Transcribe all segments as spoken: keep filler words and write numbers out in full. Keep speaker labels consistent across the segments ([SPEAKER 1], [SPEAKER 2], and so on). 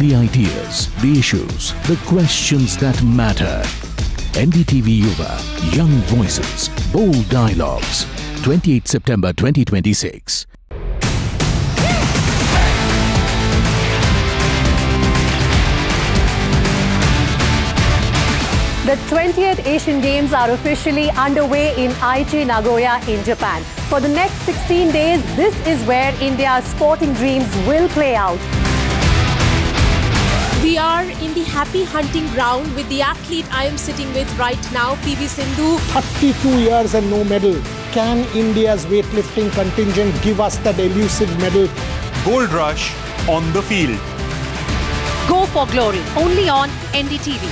[SPEAKER 1] The ideas, the issues, the questions that matter. N D T V Yuva, Young Voices, Bold Dialogues. twenty-eighth September twenty twenty-six.
[SPEAKER 2] The twentieth Asian Games are officially underway in Aichi, Nagoya in Japan. For the next sixteen days, this is where India's sporting dreams will play out.
[SPEAKER 3] We are in the happy hunting ground with the athlete I am sitting with right now, P V Sindhu.
[SPEAKER 4] thirty-two years and no medal. Can India's weightlifting contingent give us that elusive medal?
[SPEAKER 5] Gold rush on the field.
[SPEAKER 2] Go for glory, only on N D T V.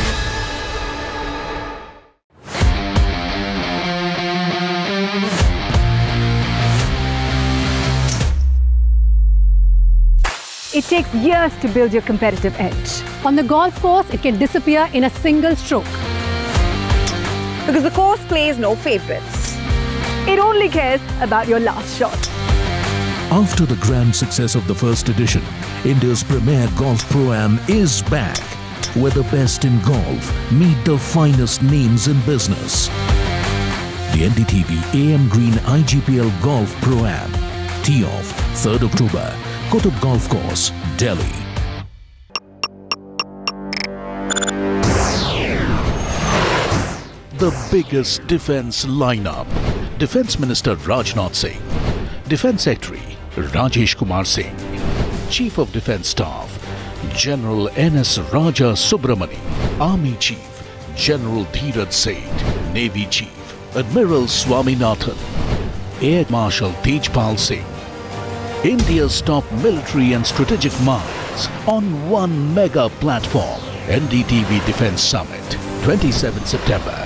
[SPEAKER 2] It takes years to build your competitive edge. On the golf course, it can disappear in a single stroke. Because the course plays no favorites. It only cares about your last shot.
[SPEAKER 1] After the grand success of the first edition, India's premier Golf Pro-Am is back, where the best in golf meet the finest names in business. The N D T V A M Green I G P L Golf Pro-Am. Tee off third October. Kutub Golf Course, Delhi. The biggest defense lineup. Defense Minister Rajnath Singh, Defense Secretary Rajesh Kumar Singh, Chief of Defense Staff General N S Raja Subramani, Army Chief General Dheeraj Seth, Navy Chief Admiral Swaminathan, Air Marshal Tejpal Singh. India's top military and strategic minds on one mega platform. N D T V Defense Summit, twenty-seventh September.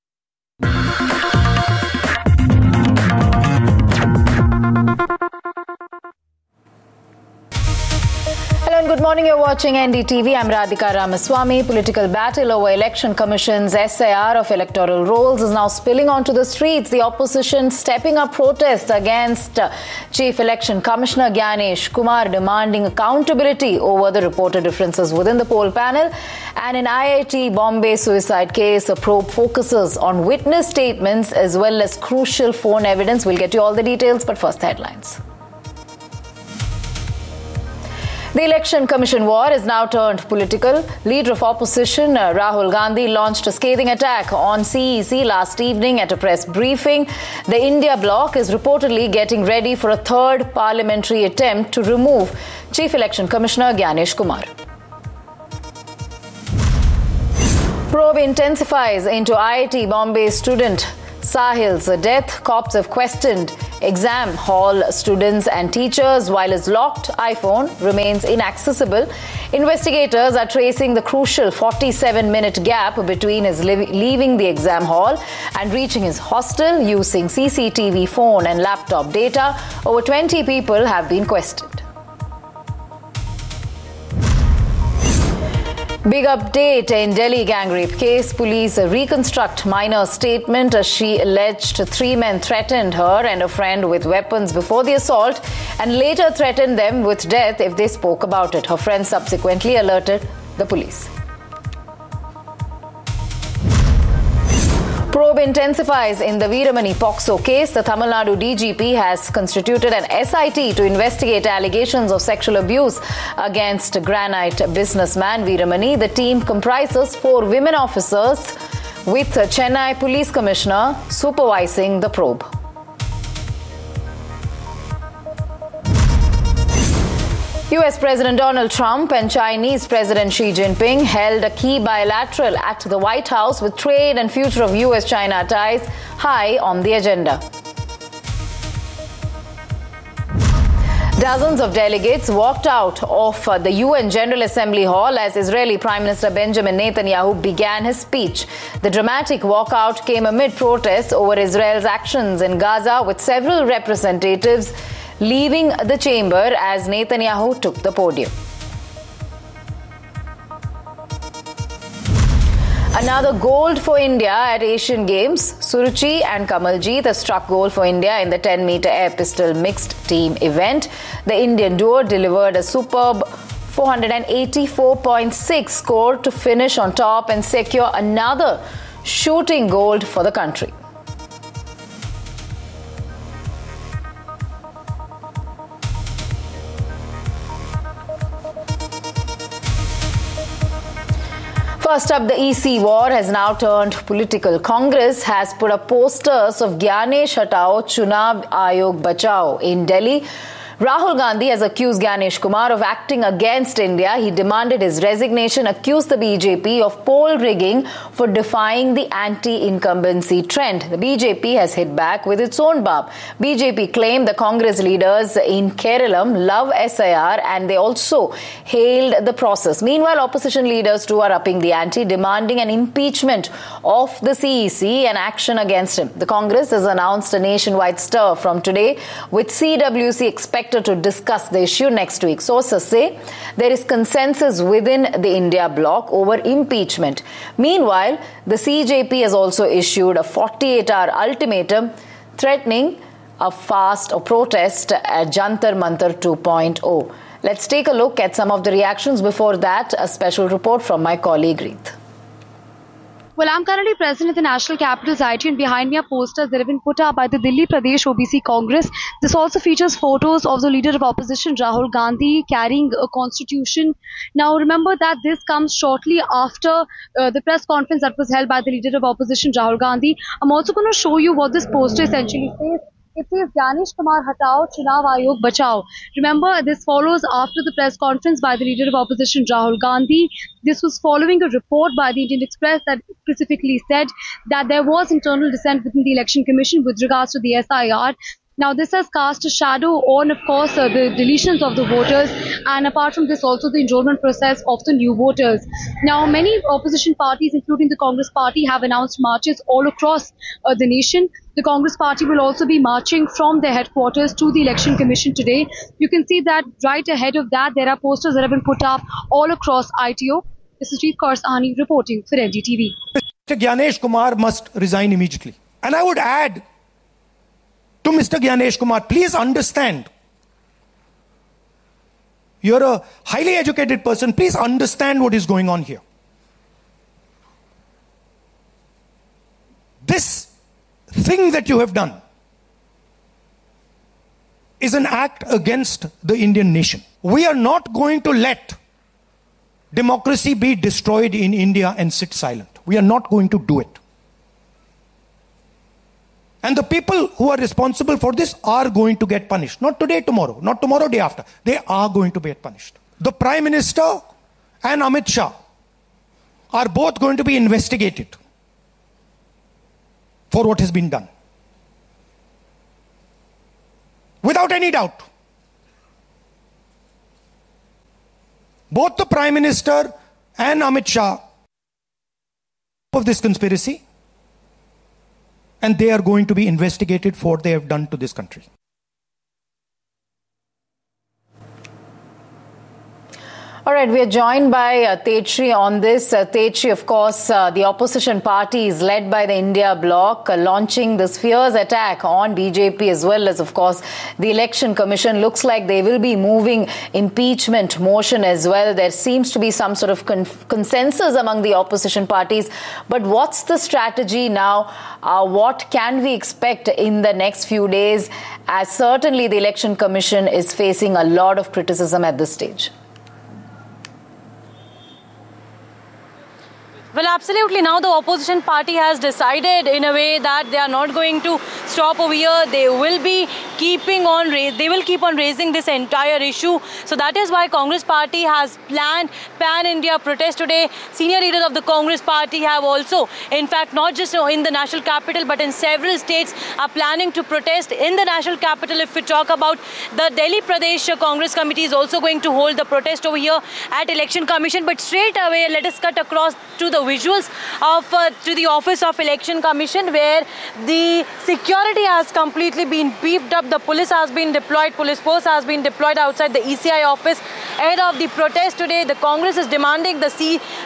[SPEAKER 6] Good morning, you're watching N D T V. I'm Radhika Ramaswamy. Political battle over Election Commission's S I R of electoral rolls is now spilling onto the streets. The opposition stepping up protest against uh, Chief Election Commissioner Gyanesh Kumar, demanding accountability over the reported differences within the poll panel. And in I I T Bombay suicide case, a probe focuses on witness statements as well as crucial phone evidence. We'll get you all the details, but first headlines. The Election Commission war is now turned political. Leader of opposition uh, Rahul Gandhi launched a scathing attack on C E C last evening at a press briefing. The India bloc is reportedly getting ready for a third parliamentary attempt to remove Chief Election Commissioner Gyanesh Kumar. Probe intensifies into I I T Bombay student Sahil's death. Cops have questioned exam hall students and teachers while his locked iPhone remains inaccessible. Investigators are tracing the crucial forty-seven minute gap between his leaving the exam hall and reaching his hostel using C C T V, phone and laptop data. Over twenty people have been questioned. Big update in Delhi gang rape case. Police reconstruct minor's statement as she alleged three men threatened her and a friend with weapons before the assault and later threatened them with death if they spoke about it. Her friend subsequently alerted the police. Probe intensifies in the Veeramani Poxo case. The Tamil Nadu D G P has constituted an S I T to investigate allegations of sexual abuse against granite businessman Veeramani. The team comprises four women officers with Chennai Police Commissioner supervising the probe. U S President Donald Trump and Chinese President Xi Jinping held a key bilateral at the White House with trade and future of U S China ties high on the agenda. Dozens of delegates walked out of the U N General Assembly Hall as Israeli Prime Minister Benjamin Netanyahu began his speech. The dramatic walkout came amid protests over Israel's actions in Gaza, with several representatives leaving the chamber as Netanyahu took the podium. Another gold for India at Asian Games. Suruchi and Kamaljeet have struck gold for India in the ten meter air pistol mixed team event. The Indian duo delivered a superb four hundred eighty-four point six score to finish on top and secure another shooting gold for the country. First up, the E C war has now turned political. Congress has put up posters of Gyanesh Hatao, Chunav Ayog Bachao in Delhi. Rahul Gandhi has accused Gyanesh Kumar of acting against India. He demanded his resignation, accused the B J P of poll rigging for defying the anti-incumbency trend. The B J P has hit back with its own barb. B J P claimed the Congress leaders in Kerala love S I R and they also hailed the process. Meanwhile, opposition leaders too are upping the ante, demanding an impeachment of the C E C and action against him. The Congress has announced a nationwide stir from today, with C W C expected to discuss the issue next week. Sources say there is consensus within the India bloc over impeachment. Meanwhile, the C J P has also issued a forty-eight hour ultimatum threatening a fast or protest at Jantar Mantar two point oh. Let's take a look at some of the reactions. Before that, a special report from my colleague Reet.
[SPEAKER 7] Well, I'm currently present in the National Capital's I T and behind me are posters that have been put up by the Delhi Pradesh O B C Congress. This also features photos of the leader of opposition, Rahul Gandhi, carrying a constitution. Now, remember that this comes shortly after uh, the press conference that was held by the leader of opposition, Rahul Gandhi. I'm also going to show you what this poster essentially says. It says Gyanesh Kumar Hatao, Chunav Ayog Bachao. Remember, this follows after the press conference by the leader of opposition, Rahul Gandhi. This was following a report by the Indian Express that specifically said that there was internal dissent within the Election Commission with regards to the S I R. Now, this has cast a shadow on, of course, uh, the deletions of the voters, and apart from this, also the enrollment process of the new voters. Now, many opposition parties, including the Congress Party, have announced marches all across uh, the nation. The Congress Party will also be marching from their headquarters to the Election Commission today. You can see that right ahead of that, there are posters that have been put up all across I T O. This is Jeet Kaur Sahani reporting for N D T V.
[SPEAKER 4] Mister Gyanesh Kumar must resign immediately. And I would add to Mister Gyanesh Kumar, please understand, you're a highly educated person, please understand what is going on here. This thing that you have done is an act against the Indian nation. We are not going to let democracy be destroyed in India and sit silent. We are not going to do it. And the people who are responsible for this are going to get punished. Not today, tomorrow. Not tomorrow, day after. They are going to get punished. The Prime Minister and Amit Shah are both going to be investigated for what has been done. Without any doubt. Both the Prime Minister and Amit Shah of this conspiracy, and they are going to be investigated for what they have done to this country.
[SPEAKER 6] All right, we are joined by uh, Tejshri on this. Uh, Tejshri, of course, uh, the opposition party is led by the India bloc, uh, launching this fierce attack on B J P as well as, of course, the Election Commission. Looks like they will be moving impeachment motion as well. There seems to be some sort of con consensus among the opposition parties. But what's the strategy now? Uh, what can we expect in the next few days? As certainly the Election Commission is facing a lot of criticism at this stage.
[SPEAKER 8] Well, absolutely. Now the opposition party has decided in a way that they are not going to stop over here. They will be keeping on, they will keep on raising this entire issue. So that is why Congress party has planned pan-India protest today. Senior leaders of the Congress party have also, in fact, not just in the national capital, but in several states are planning to protest in the national capital. If we talk about the Delhi Pradesh Congress committee is also going to hold the protest over here at Election Commission. But straight away, let us cut across to the visuals of uh, to the office of Election Commission, where the security has completely been beefed up. The police has been deployed, police force has been deployed outside the E C I office ahead of the protest today. The Congress is demanding the C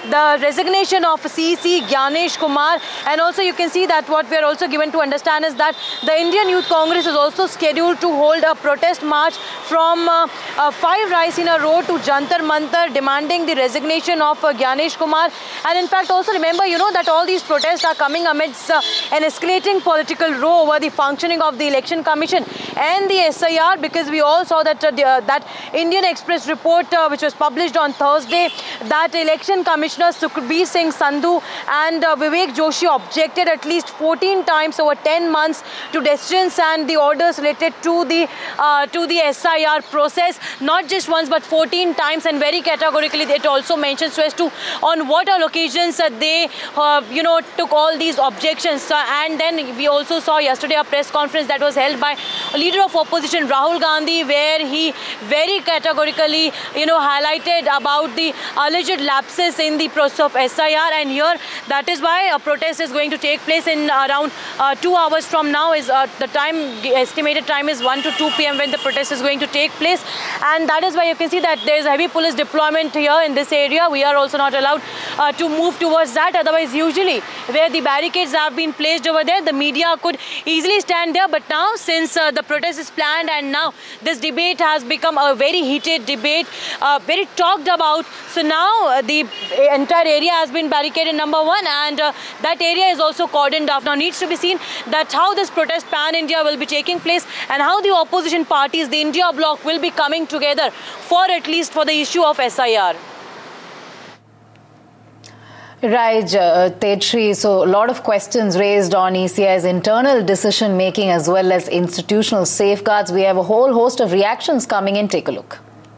[SPEAKER 8] the resignation of C C Gyanesh Kumar, and also you can see that what we are also given to understand is that the Indian Youth Congress is also scheduled to hold a protest march from uh, uh, five Raisina Road to Jantar Mantar, demanding the resignation of uh, Gyanesh Kumar. And in fact, also remember, you know, that all these protests are coming amidst uh, an escalating political row over the functioning of the Election Commission and the S I R, because we all saw that uh, the, uh, that Indian Express report uh, which was published on Thursday, that Election Commissioners Sukhbir Singh Sandhu and uh, Vivek Joshi objected at least fourteen times over ten months to decisions and the orders related to the uh, to the S I R process, not just once but fourteen times, and very categorically it also mentions as to on what all occasions uh, they uh, you know took all these objections. Uh, and then we also saw yesterday a press conference that was held by a leader of opposition Rahul Gandhi, where he very categorically you know highlighted about the alleged lapses in the process of S I R. And here that is why a protest is going to take place in around uh, two hours from now. Is uh, the time, the estimated time is one to two p m when the protest is going to take place, and that is why you can see that there is a heavy police deployment here in this area. We are also not allowed uh, to move towards that. Otherwise, usually where the barricades have been placed over there, the media could easily stand there. But now, since uh, the protest is planned and now this debate has become a very heated debate, uh, very talked about, so now uh, the entire area has been barricaded, number one, and uh, that area is also cordoned off. Now needs to be seen that how this protest pan-India will be taking place and how the opposition parties, the India bloc, will be coming together for at least for the issue of S I R.
[SPEAKER 6] Right, uh, Tejshri. So a lot of questions raised on E C I's internal decision making as well as institutional safeguards. We have a whole host of reactions coming in. Take a look.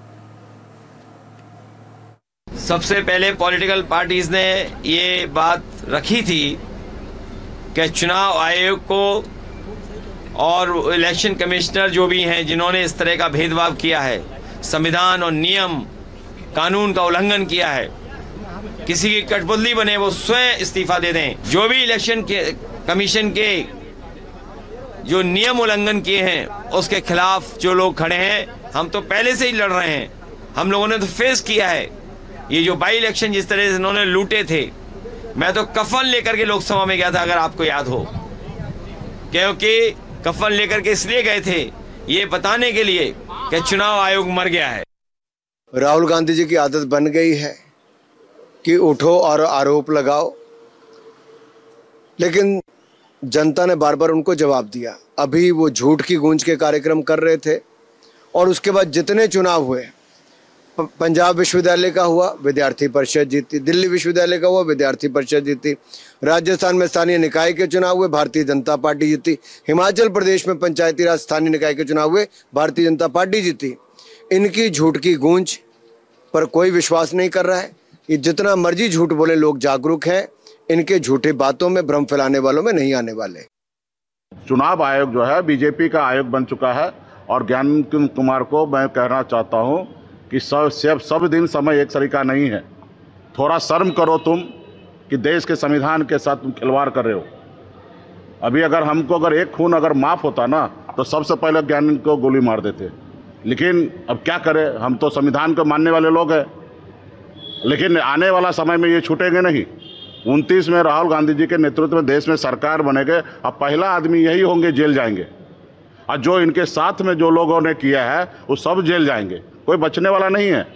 [SPEAKER 9] सबसे पहले political parties ने ये बात रखी थी कि चुनाव आयोग को और इलेक्शन कमिश्नर जो भी हैं जिन्होंने इस तरह का भेदभाव किया है, संविधान और नियम कानून का उल्लंघन किया है, किसी की कठपुतली बने वो स्वयं इस्तीफा दे दें। जो भी इलेक्शन के कमीशन के जो नियम उल्लंघन किए हैं उसके खिलाफ जो लोग खड़े हैं, हम तो पहले से ही लड़ रहे हैं। हम लोगों ने तो फेस किया है ये जो बाई इलेक्शन जिस तरह से इन्होंने लूटे थे। मैं तो कफन लेकर के लोकसभा में गया था, अगर आपको याद हो, क्योंकि कफन लेकर के इसलिए गए थे ये बताने के लिए कि चुनाव आयोग मर गया है।
[SPEAKER 10] राहुल गांधी जी की आदत बन गई है कि उठो और आरोप लगाओ, लेकिन जनता ने बार बार उनको जवाब दिया। अभी वो झूठ की गूंज के कार्यक्रम कर रहे थे और उसके बाद जितने चुनाव हुए, पंजाब विश्वविद्यालय का हुआ, विद्यार्थी परिषद जीती, दिल्ली विश्वविद्यालय का हुआ, विद्यार्थी परिषद जीती, राजस्थान में स्थानीय निकाय के चुनाव हुए, भारतीय जनता पार्टी जीती, हिमाचल प्रदेश में पंचायती राज स्थानीय निकाय के चुनाव हुए, भारतीय जनता पार्टी जीती। इनकी झूठ की गूंज पर कोई विश्वास नहीं कर रहा है। ये जितना मर्जी झूठ बोले, लोग जागरूक हैं, इनके झूठी बातों में, भ्रम फैलाने वालों में नहीं आने वाले।
[SPEAKER 11] चुनाव आयोग जो है बीजेपी का आयोग बन चुका है और ज्ञान कुमार को मैं कहना चाहता हूं कि सब सब सब दिन समय एक तरीका नहीं है। थोड़ा शर्म करो तुम कि देश के संविधान के साथ तुम खिलवाड़ कर रहे हो। अभी अगर हमको अगर एक खून अगर माफ़ होता ना तो सबसे पहले ज्ञान को गोली मार देते, लेकिन अब क्या करें, हम तो संविधान को मानने वाले लोग हैं। लेकिन आने वाला समय में ये छूटेंगे नहीं। उनतीस में राहुल गांधी जी के नेतृत्व में देश में सरकार बनेगे, अब पहला आदमी यही होंगे जेल जाएंगे, और जो इनके साथ में जो लोगों ने किया है वो सब जेल जाएंगे, कोई बचने वाला नहीं है।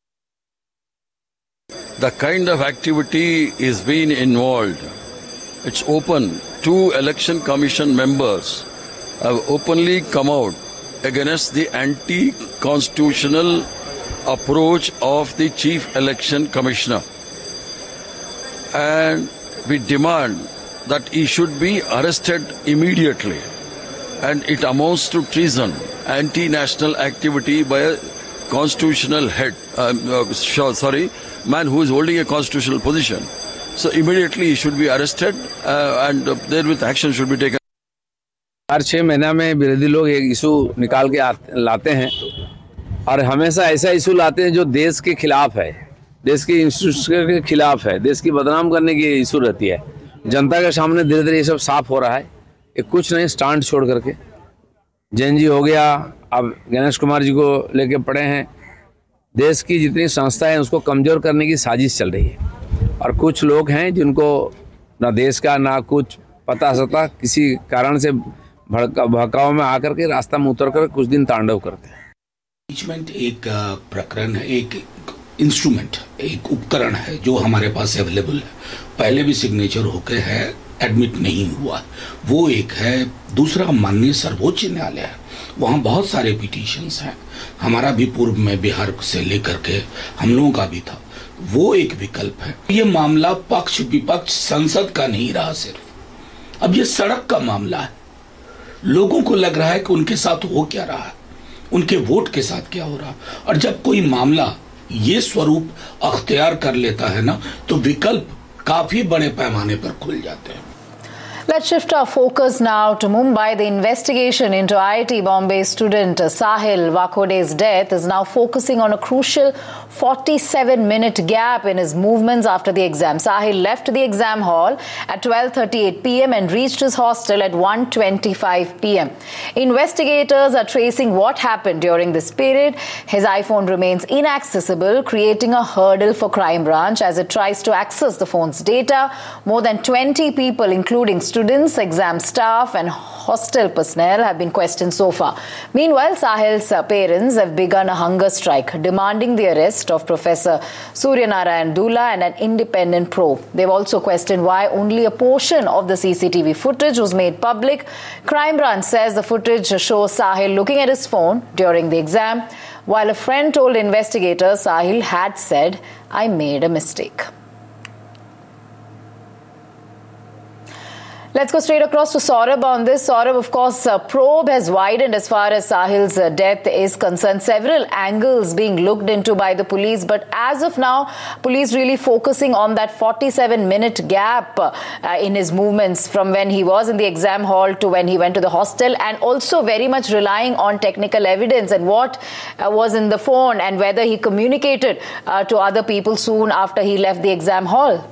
[SPEAKER 12] The kind of activity is being involved. It's open. Two election commission members have openly come out against the anti-constitutional approach of the chief election commissioner. And we demand that he should be arrested immediately. And it amounts to treason, anti-national activity by a constitutional head, um, uh, sorry, man who is holding a constitutional position. So immediately he should be arrested uh, and uh, therewith action should be taken.
[SPEAKER 13] हर छः महीना में विरोधी लोग एक issue निकाल के लाते हैं और हमेशा ऐसा इशू लाते हैं जो देश के खिलाफ है, देश के इंस्टीट्यूशन के खिलाफ है, देश की बदनाम करने की इशू रहती है। जनता के सामने धीरे धीरे ये सब साफ हो रहा है। ये कुछ नहीं, स्टांट छोड़ करके जैन जी हो गया, अब गणेश कुमार जी को लेके पड़े हैं। देश की जितनी संस्था है उसको कमज़ोर करने की साजिश चल रही है। और कुछ लोग हैं जिनको ना देश का ना कुछ पता सता किसी कारण से भड़का भड़काव में आकर के रास्ता में उतर कर कुछ दिन तांडव करते हैं।
[SPEAKER 14] इम्पीचमेंट एक प्रकरण है, एक इंस्ट्रूमेंट, एक उपकरण है जो हमारे पास अवेलेबल है। पहले भी सिग्नेचर होके है, एडमिट नहीं हुआ, वो एक है। दूसरा माननीय सर्वोच्च न्यायालय है, वहाँ बहुत सारे पिटीशंस हैं। हमारा भी पूर्व में बिहार से लेकर के हम लोगों का भी था, वो एक विकल्प है। ये मामला पक्ष विपक्ष संसद का नहीं रहा सिर्फ, अब ये सड़क का मामला है। लोगों को लग रहा है कि उनके साथ हो क्या रहा है, उनके वोट के साथ क्या हो रहा है। और जब कोई मामला ये स्वरूप अख्तियार कर लेता है ना, तो विकल्प काफी बड़े पैमाने पर खुल जाते हैं।
[SPEAKER 6] Let's shift our focus now to Mumbai. The investigation into I I T Bombay student Sahil Vakhode's death is now focusing on a crucial forty-seven minute gap in his movements after the exam. Sahil left the exam hall at twelve thirty-eight p m and reached his hostel at one twenty-five p m Investigators are tracing what happened during this period. His iPhone remains inaccessible, creating a hurdle for Crime Branch as it tries to access the phone's data. More than twenty people, including students, exam staff and hostel personnel, have been questioned so far. Meanwhile, Sahil's parents have begun a hunger strike demanding the arrest of Professor Suryanarayan Dula and an independent probe. They've also questioned why only a portion of the C C T V footage was made public. Crime Branch says the footage shows Sahil looking at his phone during the exam, while a friend told investigators Sahil had said, "I made a mistake." Let's go straight across to Saurabh on this. Saurabh, of course, uh, probe has widened as far as Sahil's uh, death is concerned. Several angles being looked into by the police, but as of now, police really focusing on that forty-seven minute gap uh, in his movements from when he was in the exam hall to when he went to the hostel, and also very much relying on technical evidence and what uh, was in the phone and whether he communicated uh, to other people soon after he left the exam hall.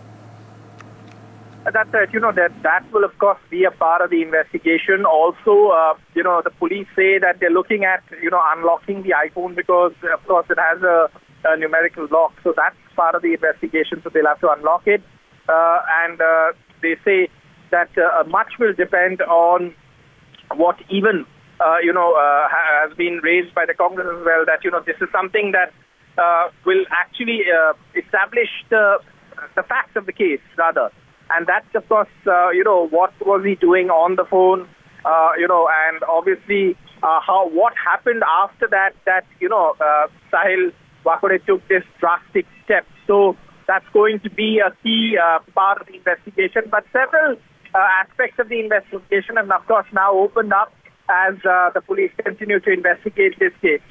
[SPEAKER 15] That's it. You know, that that will, of course, be a part of the investigation. Also, uh, you know, the police say that they're looking at, you know, unlocking the iPhone because, of course, it has a, a numerical lock. So that's part of the investigation. So they'll have to unlock it. Uh, and uh, they say that uh, much will depend on what even, uh, you know, uh, has been raised by the Congress as well, that, you know, this is something that uh, will actually uh, establish the, the facts of the case, rather. And that's, of course, uh, you know, what was he doing on the phone, uh, you know, and obviously uh, how what happened after that, that, you know, uh, Sahil Vakhode took this drastic step. So that's going to be a key uh, part of the investigation. But several uh, aspects of the investigation have, of course, now opened up as uh, the police continue to investigate this case.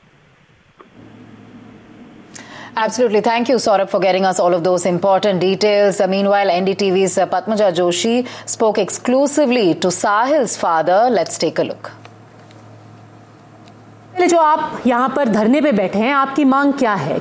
[SPEAKER 6] Absolutely. Thank you, Saurabh, for getting us all of those important details. Uh, meanwhile, N D T V's uh, Padmaja Joshi spoke exclusively to Sahil's father. Let's take a look.
[SPEAKER 16] जो आप यहाँ पर धरने पे बैठे हैं, आपकी मांग क्या है?